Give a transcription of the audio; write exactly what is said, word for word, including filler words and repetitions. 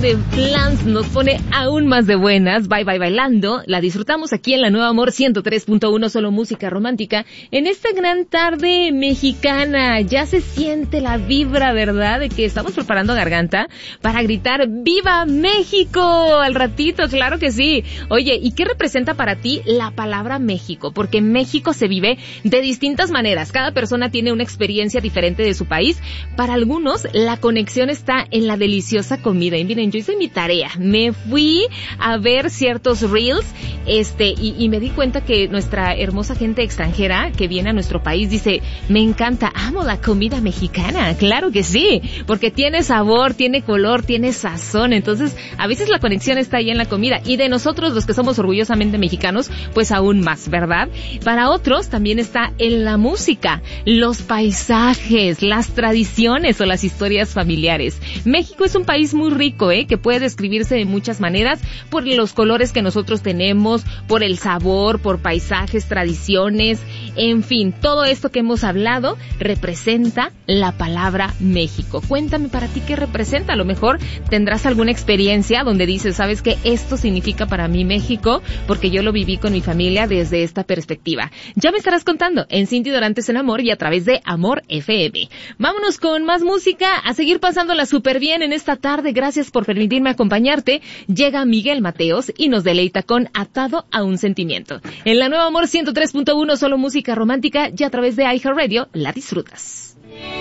de Flans nos pone aún más de buenas. Bye Bye Bailando. La disfrutamos aquí en la Nueva Amor ciento tres punto uno, solo música romántica. En esta gran tarde mexicana ya se siente la vibra, ¿verdad? De que estamos preparando garganta para gritar ¡Viva México! Al ratito, claro que sí. Oye, ¿y qué representa para ti la palabra México? Porque México se vive de distintas maneras. Cada persona tiene una experiencia diferente de su país. Para algunos, la conexión está en la deliciosa comida. Y miren, yo hice mi tarea. Me fui a ver ciertos reels, este, y, y me di cuenta que nuestra hermosa gente extranjera que viene a nuestro país dice, me encanta, amo la comida mexicana. Claro que sí, porque tiene sabor, tiene color, tiene sazón. Entonces, a veces la conexión está ahí en la comida. Y de nosotros, los que somos orgullosamente mexicanos, pues aún más, ¿verdad? Para otros, también está en la música, los paisajes, las tradiciones o las historias familiares. México es un país muy rico, ¿eh? Que puede describirse de muchas maneras por los colores que nosotros tenemos, por el sabor, por paisajes, tradiciones, en fin, todo esto que hemos hablado representa la palabra México. Cuéntame para ti qué representa. A lo mejor tendrás alguna experiencia donde dices, ¿sabes qué? Esto significa para mí México porque yo lo viví con mi familia desde esta perspectiva. Ya me estarás contando en Cinti Dorantes en Amor y a través de Amor F M. Vámonos con más música, a seguir pasándola súper bien en esta tarde. Gracias por permitirme acompañarte. Llega Miguel Mateos y nos deleita con Atado a un Sentimiento. En la Nueva Amor ciento tres punto uno, solo música romántica, y a través de iHeartRadio la disfrutas.